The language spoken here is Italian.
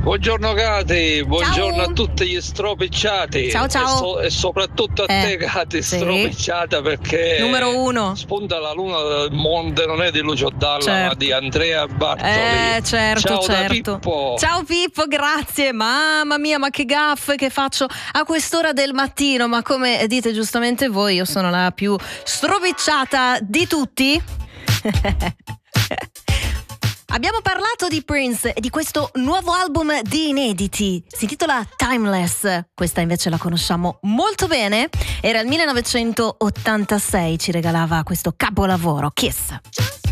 Buongiorno Cati, buongiorno Ciao. a tutti gli stropicciati. Ciao, ciao. E soprattutto a te Cati, sì. stropicciata, perché Numero 1. spunta la luna del monte, non è di Lucio Dalla, Certo. ma di Andrea Bartoli. Certo, Ciao certo. da Pippo. Ciao Pippo, grazie. Mamma mia, ma che gaffe che faccio a quest'ora del mattino. Ma come dite giustamente voi, io sono la più stropicciata di tutti. Abbiamo parlato di Prince e di questo nuovo album di inediti, si intitola Timeless, questa invece la conosciamo molto bene, era il 1986, ci regalava questo capolavoro, Kiss.